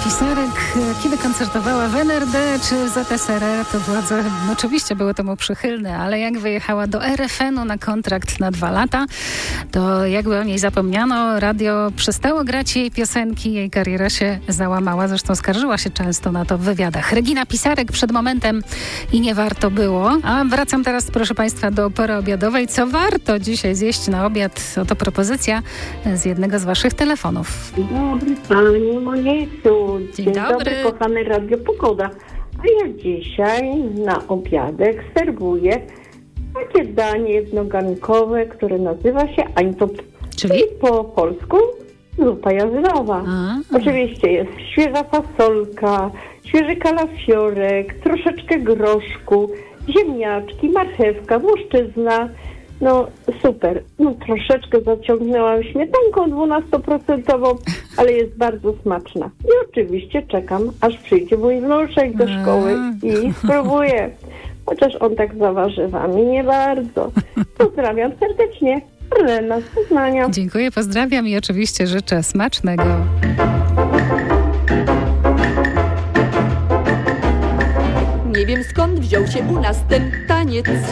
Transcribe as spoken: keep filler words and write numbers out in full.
Pisarek, kiedy koncertowała w N R D czy Z S R R, to władze no, oczywiście były temu przychylne, ale jak wyjechała do R F N u na kontrakt na dwa lata, to jakby o niej zapomniano, radio przestało grać jej piosenki, jej kariera się załamała, zresztą skarżyła się często na to w wywiadach. Regina Pisarek przed momentem i nie warto było. A wracam teraz, proszę Państwa, do pory obiadowej. Co warto dzisiaj zjeść na obiad? Oto propozycja z jednego z Waszych telefonów. Dzień dobry Pani Moniesiu. Dzień, Dzień dobry. dobry, kochany Radio Pogoda. A ja dzisiaj na obiadek serwuję takie danie jednogarnkowe, które nazywa się eintop. Czyli? Po polsku zupa jarzynowa. A, Oczywiście jest świeża fasolka, świeży kalafiorek, troszeczkę groszku, ziemniaczki, marchewka, włoszczyzna. No super. No troszeczkę zaciągnęłam śmietanką dwunastoprocentową, ale jest bardzo smaczna. I oczywiście czekam, aż przyjdzie mój wnuczek do szkoły i spróbuję. Chociaż on tak za warzywami nie bardzo. Pozdrawiam serdecznie. Lena z Poznania. Dziękuję, pozdrawiam i oczywiście życzę smacznego. Nie wiem skąd wziął się u nas ten taniec.